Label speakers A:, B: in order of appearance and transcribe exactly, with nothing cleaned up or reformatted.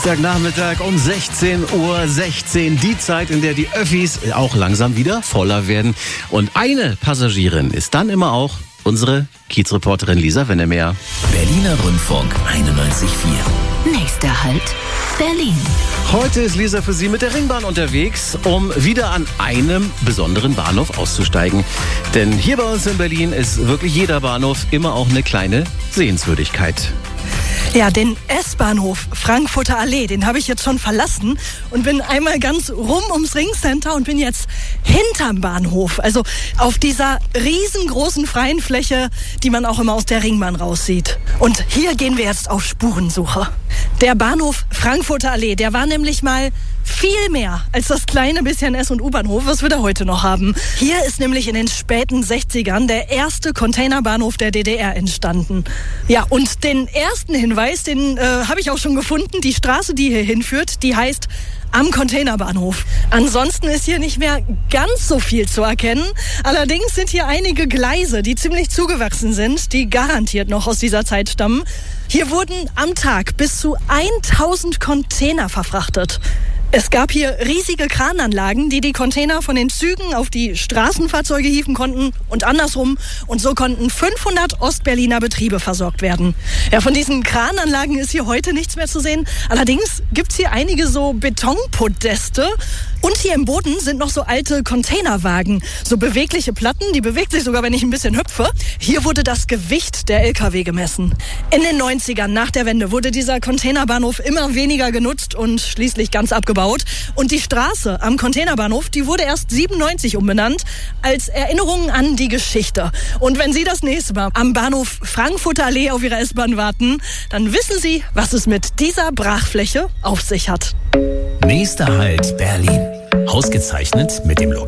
A: Dienstagnachmittag um sechzehn Uhr sechzehn. Die Zeit, in der die Öffis auch langsam wieder voller werden. Und eine Passagierin ist dann immer auch unsere Kiezreporterin Lisa Wennemeyer.
B: Berliner Rundfunk einundneunzig Komma vier.
C: Nächster Halt, Berlin.
A: Heute ist Lisa für Sie mit der Ringbahn unterwegs, um wieder an einem besonderen Bahnhof auszusteigen. Denn hier bei uns in Berlin ist wirklich jeder Bahnhof immer auch eine kleine Sehenswürdigkeit.
D: Ja, den S-Bahnhof Frankfurter Allee, den habe ich jetzt schon verlassen und bin einmal ganz rum ums Ringcenter und bin jetzt hinterm Bahnhof. Also auf dieser riesengroßen freien Fläche, die man auch immer aus der Ringbahn raussieht. Und hier gehen wir jetzt auf Spurensuche. Der Bahnhof Frankfurter Allee, der war nämlich mal viel mehr als das kleine bisschen S- und U-Bahnhof, was wir da heute noch haben. Hier ist nämlich in den späten sechzigern der erste Containerbahnhof der D D R entstanden. Ja, und den ersten Hinweis, den äh, habe ich auch schon gefunden. Die Straße, die hier hinführt, die heißt Am Containerbahnhof. Ansonsten ist hier nicht mehr ganz so viel zu erkennen. Allerdings sind hier einige Gleise, die ziemlich zugewachsen sind, die garantiert noch aus dieser Zeit stammen. Hier wurden am Tag bis zu tausend Container verfrachtet. Es gab hier riesige Krananlagen, die die Container von den Zügen auf die Straßenfahrzeuge hieven konnten und andersrum. Und so konnten fünfhundert Ostberliner Betriebe versorgt werden. Ja, von diesen Krananlagen ist hier heute nichts mehr zu sehen. Allerdings gibt's hier einige so Betonpodeste. Und hier im Boden sind noch so alte Containerwagen, so bewegliche Platten, die bewegt sich sogar, wenn ich ein bisschen hüpfe. Hier wurde das Gewicht der L K W gemessen. In den neunzigern, nach der Wende, wurde dieser Containerbahnhof immer weniger genutzt und schließlich ganz abgebaut. Und die Straße am Containerbahnhof, die wurde erst siebenundneunzig umbenannt, als Erinnerung an die Geschichte. Und wenn Sie das nächste Mal am Bahnhof Frankfurter Allee auf Ihre S-Bahn warten, dann wissen Sie, was es mit dieser Brachfläche auf sich hat.
B: Nächster Halt, Berlin. Ausgezeichnet mit dem Logo.